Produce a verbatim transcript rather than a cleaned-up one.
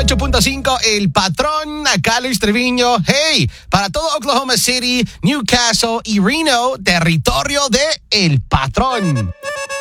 ocho punto cinco, El Patrón, Carlos Treviño. Hey, para todo Oklahoma City, Newcastle y Reno, territorio de El Patrón.